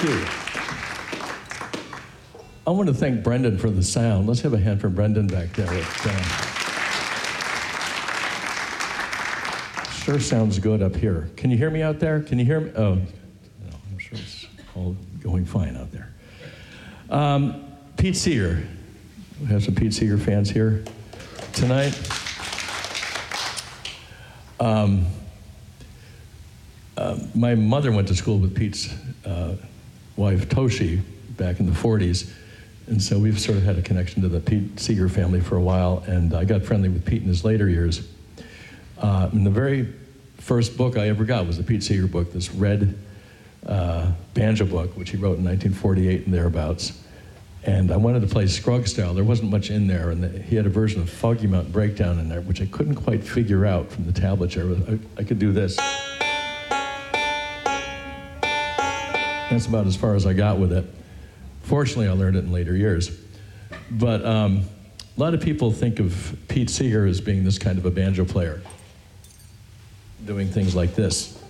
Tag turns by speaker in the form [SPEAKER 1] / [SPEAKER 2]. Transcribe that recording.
[SPEAKER 1] Thank you. I want to thank Brendan for the sound. Let's have a hand for Brendan back there. Sure sounds good up here. Can you hear me out there? Can you hear me? Oh, no, I'm sure it's all going fine out there. Pete Seeger. We have some Pete Seeger fans here tonight. My mother went to school with Pete's wife, Toshi, back in the 40s. And so we've sort of had a connection to the Pete Seeger family for a while. And I got friendly with Pete in his later years. And the very first book I ever got was the Pete Seeger book, this red banjo book, which he wrote in 1948 and thereabouts. And I wanted to play Scruggs style. There wasn't much in there, and he had a version of Foggy Mountain Breakdown in there, which I couldn't quite figure out from the tablature. I could do this. That's about as far as I got with it. Fortunately, I learned it in later years. But a lot of people think of Pete Seeger as being this kind of a banjo player, doing things like this.